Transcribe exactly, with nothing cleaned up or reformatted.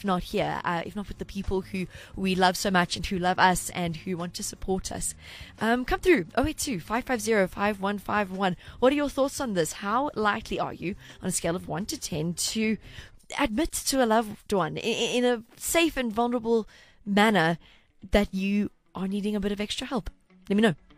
if not here, uh, if not with the people who we love so much and who love us and who want to support us. Um, come through oh eight two, five five zero, five one five one. What are your thoughts on this? How likely are you on a scale of one to ten to admit to a loved one in, in a safe and vulnerable manner that you are needing a bit of extra help? Let me know.